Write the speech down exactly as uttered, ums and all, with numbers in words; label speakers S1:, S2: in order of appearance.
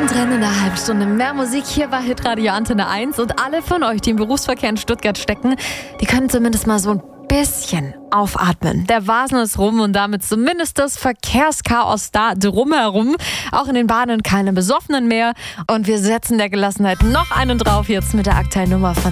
S1: Mittendrin in der halben Stunde mehr Musik hier bei Hitradio Antenne eins. Und alle von euch, die im Berufsverkehr in Stuttgart stecken, die können zumindest mal so ein bisschen aufatmen. Der Wahnsinn ist rum und damit zumindest das Verkehrschaos da drumherum. Auch in den Bahnen keine Besoffenen mehr. Und wir setzen der Gelassenheit noch einen drauf jetzt mit der aktuellen Nummer von